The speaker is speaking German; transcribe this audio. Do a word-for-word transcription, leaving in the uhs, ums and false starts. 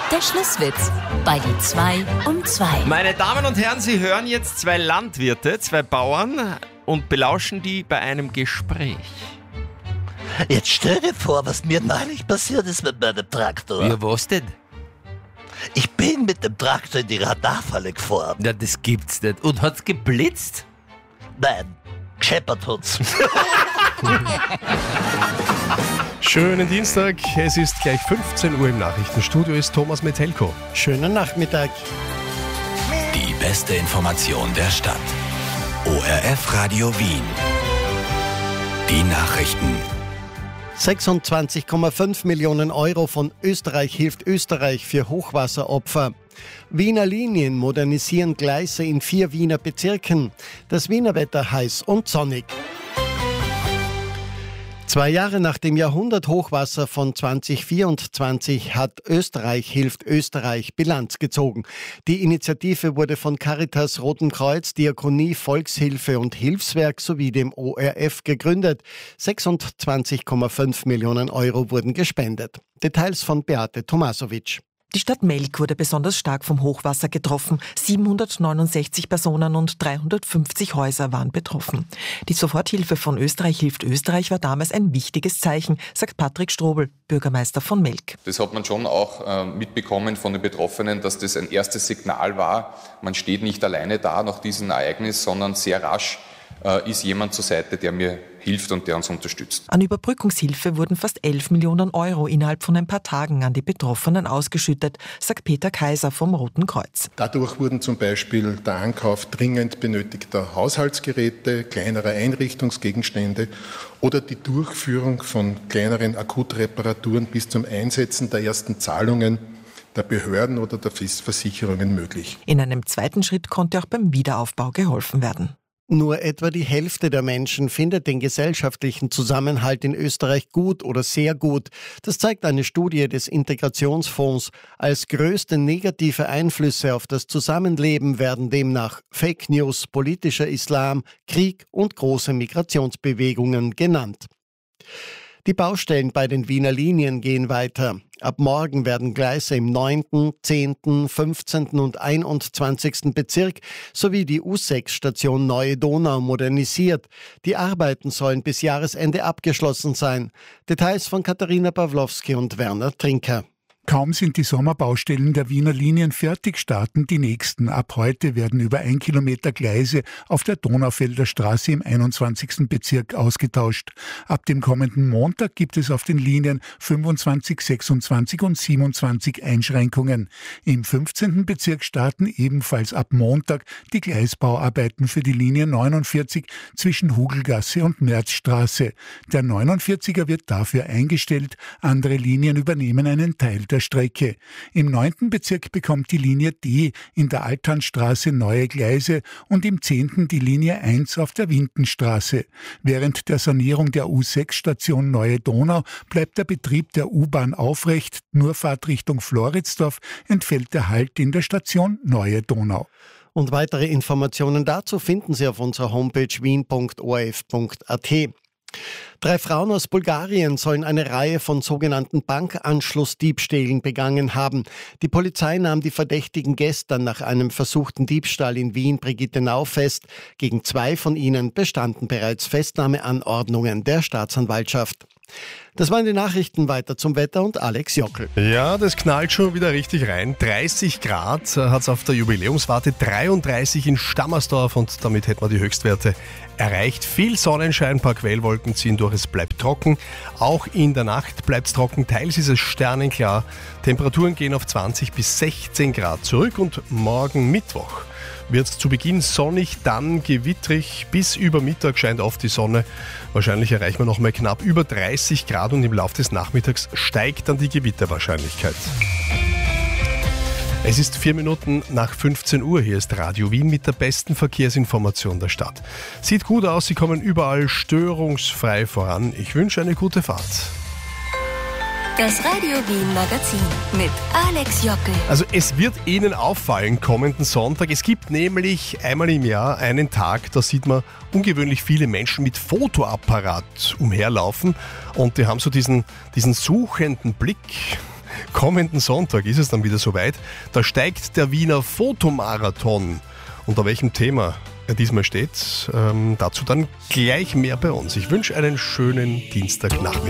Der Schlusswitz bei die zwei um zwei. Meine Damen und Herren, Sie hören jetzt zwei Landwirte, zwei Bauern und belauschen die bei einem Gespräch. Jetzt stell dir vor, was mir neulich passiert ist mit meinem Traktor. Ja, was denn? Ich bin mit dem Traktor in die Radarfalle gefahren. Na, das gibt's nicht. Und hat's geblitzt? Nein, gescheppert hat's. Schönen Dienstag, es ist gleich fünfzehn Uhr im Nachrichtenstudio, ist Thomas Metelko. Schönen Nachmittag. Die beste Information der Stadt. O R F Radio Wien. Die Nachrichten. sechsundzwanzig Komma fünf Millionen Euro von Österreich hilft Österreich für Hochwasseropfer. Wiener Linien modernisieren Gleise in vier Wiener Bezirken. Das Wiener Wetter heiß und sonnig. Zwei Jahre nach dem Jahrhunderthochwasser von zwanzig vierundzwanzig hat Österreich hilft Österreich Bilanz gezogen. Die Initiative wurde von Caritas, Rotem Kreuz, Diakonie, Volkshilfe und Hilfswerk sowie dem O R F gegründet. sechsundzwanzig Komma fünf Millionen Euro wurden gespendet. Details von Beate Tomasovic. Die Stadt Melk wurde besonders stark vom Hochwasser getroffen. siebenhundertneunundsechzig Personen und dreihundertfünfzig Häuser waren betroffen. Die Soforthilfe von Österreich hilft Österreich war damals ein wichtiges Zeichen, sagt Patrick Strobel, Bürgermeister von Melk. Das hat man schon auch äh, mitbekommen von den Betroffenen, dass das ein erstes Signal war. Man steht nicht alleine da nach diesem Ereignis, sondern sehr rasch äh, ist jemand zur Seite, der mir hilft und der uns unterstützt. An Überbrückungshilfe wurden fast elf Millionen Euro innerhalb von ein paar Tagen an die Betroffenen ausgeschüttet, sagt Peter Kaiser vom Roten Kreuz. Dadurch wurden zum Beispiel der Ankauf dringend benötigter Haushaltsgeräte, kleinerer Einrichtungsgegenstände oder die Durchführung von kleineren Akutreparaturen bis zum Einsetzen der ersten Zahlungen der Behörden oder der Versicherungen möglich. In einem zweiten Schritt konnte auch beim Wiederaufbau geholfen werden. Nur etwa die Hälfte der Menschen findet den gesellschaftlichen Zusammenhalt in Österreich gut oder sehr gut. Das zeigt eine Studie des Integrationsfonds. Als größte negative Einflüsse auf das Zusammenleben werden demnach Fake News, politischer Islam, Krieg und große Migrationsbewegungen genannt. Die Baustellen bei den Wiener Linien gehen weiter. Ab morgen werden Gleise im neunten, zehnten, fünfzehnten und einundzwanzigsten Bezirk sowie die U sechs Station Neue Donau modernisiert. Die Arbeiten sollen bis Jahresende abgeschlossen sein. Details von Katharina Pawlowski und Werner Trinker. Kaum sind die Sommerbaustellen der Wiener Linien fertig, starten die nächsten. Ab heute werden über ein Kilometer Gleise auf der Donaufelder Straße im einundzwanzigsten Bezirk ausgetauscht. Ab dem kommenden Montag gibt es auf den Linien fünfundzwanzig, sechsundzwanzig und siebenundzwanzig Einschränkungen. Im fünfzehnten Bezirk starten ebenfalls ab Montag die Gleisbauarbeiten für die Linie neunundvierzig zwischen Hugelgasse und Märzstraße. Der neunundvierziger wird dafür eingestellt, andere Linien übernehmen einen Teil der Strecke. Im neunten Bezirk bekommt die Linie D in der Alternstraße neue Gleise und im zehnten die Linie eins auf der Windenstraße. Während der Sanierung der U sechs Station Neue Donau bleibt der Betrieb der U-Bahn aufrecht. Nur Fahrtrichtung Floridsdorf entfällt der Halt in der Station Neue Donau. Und weitere Informationen dazu finden Sie auf unserer Homepage wien punkt o r f punkt a t. Drei Frauen aus Bulgarien sollen eine Reihe von sogenannten Bankanschlussdiebstählen begangen haben. Die Polizei nahm die Verdächtigen gestern nach einem versuchten Diebstahl in Wien-Brigittenau fest. Gegen zwei von ihnen bestanden bereits Festnahmeanordnungen der Staatsanwaltschaft. Das waren die Nachrichten, weiter zum Wetter und Alex Jockel. Ja, das knallt schon wieder richtig rein. dreißig Grad hat es auf der Jubiläumswarte, dreiunddreißig in Stammersdorf und damit hätten wir die Höchstwerte erreicht. Viel Sonnenschein, ein paar Quellwolken ziehen durch, es bleibt trocken. Auch in der Nacht bleibt es trocken, teils ist es sternenklar. Temperaturen gehen auf zwanzig bis sechzehn Grad zurück und morgen Mittwoch wird es zu Beginn sonnig, dann gewittrig. Bis über Mittag scheint oft die Sonne. Wahrscheinlich erreichen wir noch mal knapp über dreißig Grad und im Laufe des Nachmittags steigt dann die Gewitterwahrscheinlichkeit. Es ist vier Minuten nach fünfzehn Uhr. Hier ist Radio Wien mit der besten Verkehrsinformation der Stadt. Sieht gut aus, Sie kommen überall störungsfrei voran. Ich wünsche eine gute Fahrt. Das Radio Wien Magazin mit Alex Jockel. Also es wird Ihnen auffallen kommenden Sonntag. Es gibt nämlich einmal im Jahr einen Tag, da sieht man ungewöhnlich viele Menschen mit Fotoapparat umherlaufen und die haben so diesen, diesen suchenden Blick. Kommenden Sonntag ist es dann wieder soweit. Da steigt der Wiener Fotomarathon. Unter welchem Thema er diesmal steht, ähm, dazu dann gleich mehr bei uns. Ich wünsche einen schönen Dienstagnachmittag.